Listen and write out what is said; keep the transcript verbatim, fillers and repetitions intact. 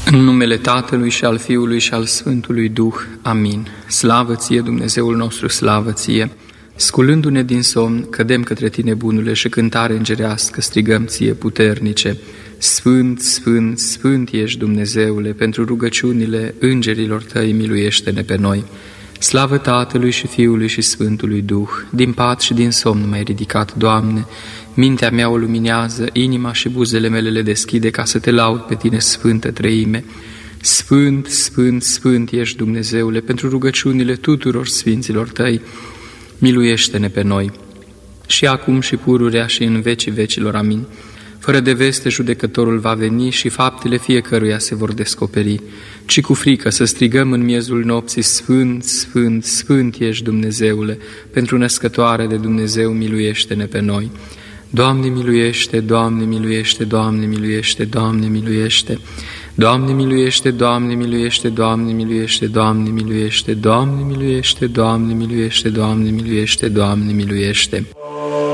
În numele Tatălui și al Fiului și al Sfântului Duh. Amin. Slavă ție, Dumnezeul nostru, slavă ție! Sculându-ne din somn, cădem către tine, bunule, și cântare îngerească strigăm ție, puternice. Sfânt, sfânt, sfânt ești, Dumnezeule, pentru rugăciunile îngerilor tăi miluiește-ne pe noi. Slavă Tatălui și Fiului și Sfântului Duh! Din pat și din somn m-ai ridicat, Doamne, mintea mea o luminează, inima și buzele mele le deschide ca să te laud pe tine, Sfântă Treime. Sfânt, sfânt, sfânt ești, Dumnezeule, pentru rugăciunile tuturor sfinților tăi, miluiește-ne pe noi. Și acum și pururea și în vecii vecilor. Amin. Fără de veste judecătorul va veni și faptele fiecăruia se vor descoperi, ci cu frică să strigăm în miezul nopții, Sfânt, Sfânt, Sfânt ești, Dumnezeule, pentru născătoare de Dumnezeu, miluiește-ne pe noi. Doamne miluiește, Doamne miluiește, Doamne miluiește, Doamne miluiește, Doamne miluiește, Doamne miluiește, Doamne miluiește, Doamne miluiește, Doamne miluiește, Doamne miluiește, Doamne miluiește, Doamne miluiește.